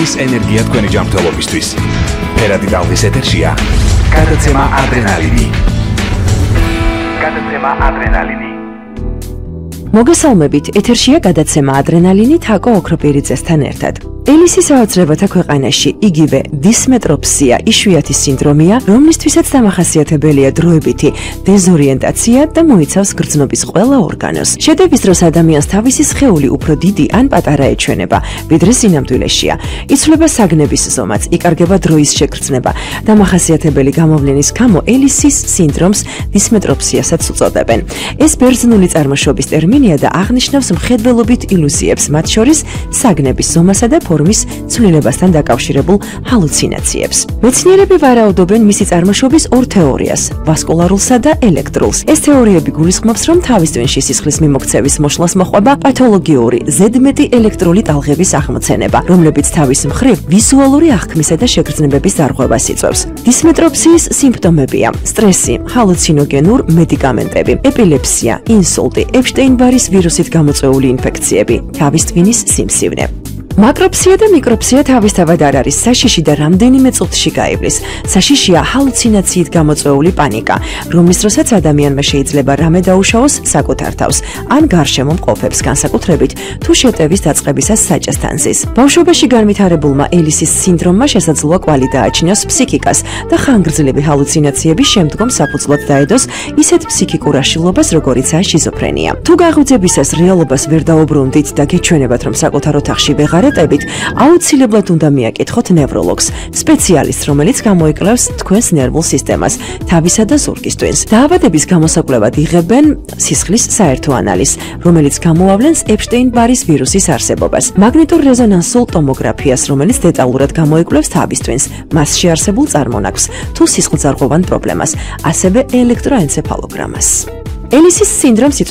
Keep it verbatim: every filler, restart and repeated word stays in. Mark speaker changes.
Speaker 1: სრულ ენერგია თქვენი ჯანმრთელობისთვის. ფერადი ტალღის ეთერშია გადაცემა ადრენალინი. გადაცემა ადრენალინი.
Speaker 2: მოგესალმებით, ეთერშია გადაცემა ადრენალინი თაკო ოქროპირიძესთან ერთად. ელისის საოცრებათა ქვეყანაში იგივე დისმეტროპსია იშვიათი სინდრომია, რომლისთვისაც დამახასიათებელია დროებითი დეზორიენტაცია და მოიცავს გრძნობის ყველა ორგანოს. შედების დროს ადამიანს თავისი სხეული უფრო დიდი ან პატარა ეჩვენება, ვიდრე სინამდვილეშია. იცვლება საგნების ზომაც, იკარგება დროის შეგრძნება. დამახასიათებელი გამოვლენის გამო ელისის სინდრომს დისმეტროპსიასაც უწოდებენ. ეს ბერძნული წარმოშობის ტერმინია და აღნიშნავს მხედველობით ილუზიებს, მათ შორის საგნების ზომასა და ფორმის ცვლილებასთან დაკავშირებულ ჰალუცინაციებს. მეცნიერები ვარაუდობენ მისი წარმოშობის ორ თეორიას, ვასკულარულსა და ელექტრულს. ეს თეორიები გულისხმობს, რომ თავის ტვინში სისხლის მიმოქცევის მოშლას მოყვება პათოლოგიური ზედმეტი ელექტრული ტალღების აღმოცენება, რომლებიც თავის მხრივ ვიზუალური აღქმისა და შეგრძნებების დარღვევას იწვევს. დისმეტროპსიის სიმპტომებია: სტრესი, ჰალუცინოგენურ მედიკამენტები, ეპილეფსია, ინსულტი, ეპშტეინ-ბარის ვირუსით გამოწვეული ინფექციები, თავის ტვინის სიმსივნე. მაკროპსია და მიკროპსია თავისთავად არ არის საშიში და რამდენიმე წუთში გაივლის. საშიშია ჰალუცინაციით გამოწვეული პანიკა, რომლის დროსაც ადამიანმა შეიძლება რამე დაუშაოს საკუთარ თავს ან გარშემო მყოფებს, განსაკუთრებით თუ შეტევის დაწყებისას საჭესთან ზის. ბავშვობაში განვითარებულმა ელისის სინდრომმა შესაძლოა კვალი დააჩინოს ფსიქიკას და ხანგრძლივი ჰალუცინაციები შემდგომ საფუძვლად დაედოს ისეთ ფსიქიკურ აშლილობას, როგორიცაა შიზოფრენია. თუ გაღვიძებისას რეალობას ვერ დაუბრუნდით და გეჩვენებათ, რომ საკუთარ ოთახში ვეღარ აუცილებლად უნდა მიაკითხოთ ნევროლოგს, სპეციალისტს, რომელიც გამოიკლავს თქვენს ნერვულ სისტემას, თავისა და ზურგის ტვინს. დაავადების გამოსაკვლევად იღებენ სისხლის საერთო ანალიზს, რომელიც გამოავლენს ეპშტეინ-ბარის ვირუსის არსებობას, მაგნიტურ რეზონანსულ ტომოგრაფიას, რომელიც დეტალურად გამოიკვლევს თავის ტვინს, მასში არსებულ წარმონაქმს, თუ სისხლძარღვოვან პრობლემას, ასევე ელექტროენცეფალოგრამას. ელისის სინდრომს